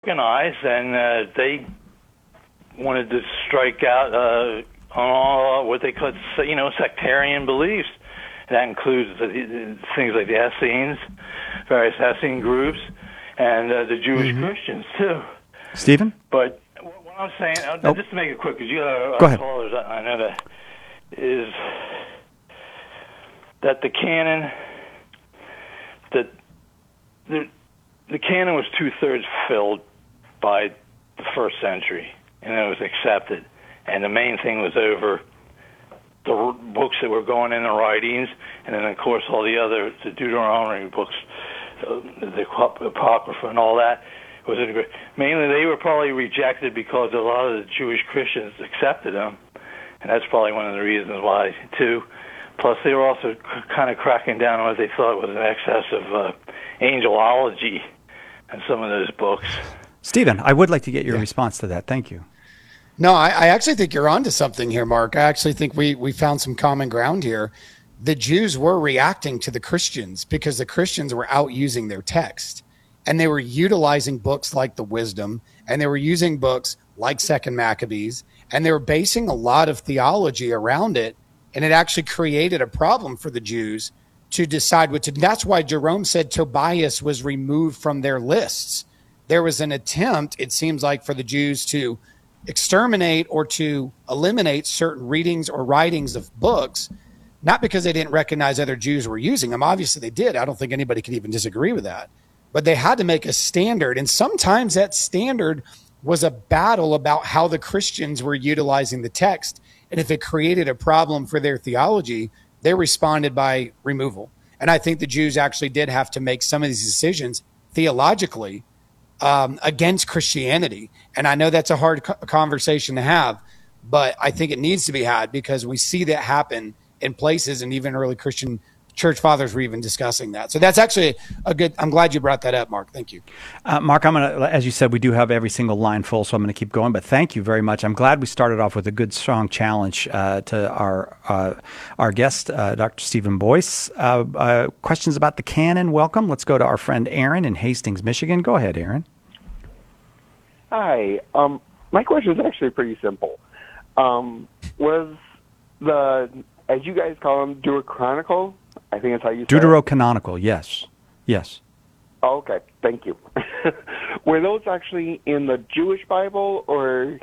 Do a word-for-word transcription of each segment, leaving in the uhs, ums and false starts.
organized, and uh, they wanted to strike out uh, on all what they call, you know, sectarian beliefs. That includes the, the, things like the Essenes, various Essene groups, and uh, the Jewish mm-hmm. Christians too. Stephen? But what I'm saying, uh, oh. just to make it quick, because you got Go ahead. callers, I know that is that the canon, that the the canon was two thirds filled by the first century, and it was accepted, and the main thing was over the books that were going in the writings, and then of course all the other the Deuteronomy books, uh, the Apocrypha and all that. Was mainly they were probably rejected because a lot of the Jewish Christians accepted them, and that's probably one of the reasons why too. Plus, they were also c- kind of cracking down on what they thought was an excess of uh, angelology in some of those books. Stephen, I would like to get your yeah. response to that. Thank you. No, I, I actually think you're onto something here, Mark. I actually think we we found some common ground here. The Jews were reacting to the Christians because the Christians were out using their text. And they were utilizing books like the Wisdom, and they were using books like Second Maccabees, and they were basing a lot of theology around it, and it actually created a problem for the Jews to decide what to do. That's why Jerome said Tobias was removed from their lists. There was an attempt, it seems like, for the Jews to exterminate or to eliminate certain readings or writings of books, not because they didn't recognize other Jews were using them. Obviously they did. I don't think anybody could even disagree with that. But they had to make a standard. And sometimes that standard was a battle about how the Christians were utilizing the text. And if it created a problem for their theology, they responded by removal. And I think the Jews actually did have to make some of these decisions theologically um, against Christianity. And I know that's a hard co- conversation to have, but I think it needs to be had because we see that happen in places, and even early Christian church fathers were even discussing that. So that's actually a good, I'm glad you brought that up, Mark. Thank you. Uh, Mark, I'm going to, as you said, we do have every single line full, so I'm going to keep going, but thank you very much. I'm glad we started off with a good, strong challenge uh, to our uh, our guest, uh, Doctor Stephen Boyce. Uh, uh, questions about the canon, welcome. Let's go to our friend Aaron in Hastings, Michigan. Go ahead, Aaron. Hi. Um, my question is actually pretty simple. Um, was the, as you guys call them, Deuterocanonical, I think that's how you say it. Deuterocanonical, yes. Yes. Oh, okay, thank you. Were those actually in the Jewish Bible, or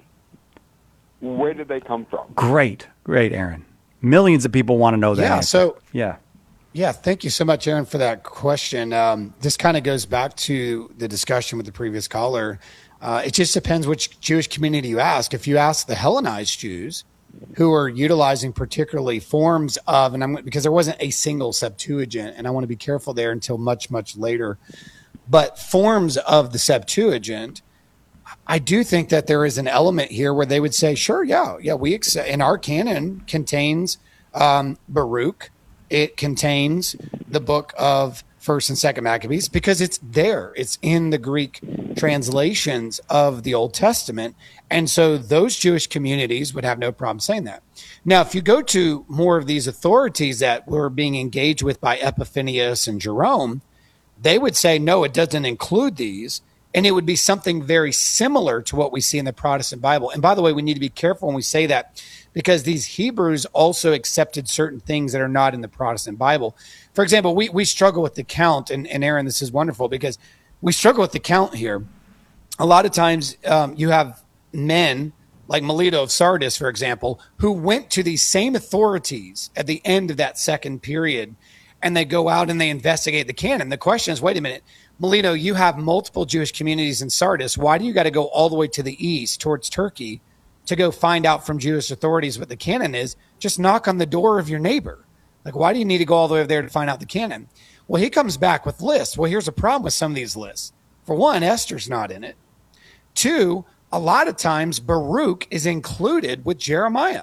where did they come from? Great, great, Aaron. Millions of people want to know that Yeah, answer. so... Yeah. Yeah, thank you so much, Aaron, for that question. Um, this kind of goes back to the discussion with the previous caller. Uh, it just depends which Jewish community you ask. If you ask the Hellenized Jews, who are utilizing particularly forms of, and I'm because there wasn't a single Septuagint, and I want to be careful there until much, much later, but forms of the Septuagint, I do think that there is an element here where they would say, sure, yeah, yeah, we accept, and our canon contains um, Baruch, it contains the book of First and Second Maccabees because it's there. It's in the Greek translations of the Old Testament. And so those Jewish communities would have no problem saying that. Now, if you go to more of these authorities that were being engaged with by Epiphanius and Jerome, they would say, no, it doesn't include these. And it would be something very similar to what we see in the Protestant Bible. And by the way, we need to be careful when we say that because these Hebrews also accepted certain things that are not in the Protestant Bible. For example, we, we struggle with the count, and, and Aaron, this is wonderful because we struggle with the count here. A lot of times um, you have men like Melito of Sardis, for example, who went to these same authorities at the end of that second period, and they go out and they investigate the canon. The question is, wait a minute, Melito, you have multiple Jewish communities in Sardis. Why do you got to go all the way to the east towards Turkey to go find out from Jewish authorities what the canon is? Just knock on the door of your neighbor. Like, why do you need to go all the way over there to find out the canon? Well, he comes back with lists. Well, here's a problem with some of these lists. For one, Esther's not in it. Two, a lot of times Baruch is included with Jeremiah.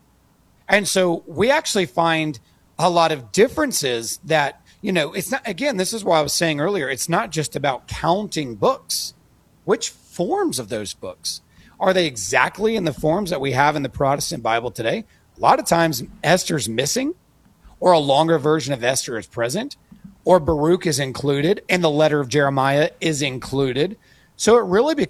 And so we actually find a lot of differences that, you know, it's not, again, this is why I was saying earlier, it's not just about counting books. Which forms of those books? Are they exactly in the forms that we have in the Protestant Bible today? A lot of times Esther's missing, or a longer version of Esther is present, or Baruch is included, and the letter of Jeremiah is included. So it really becomes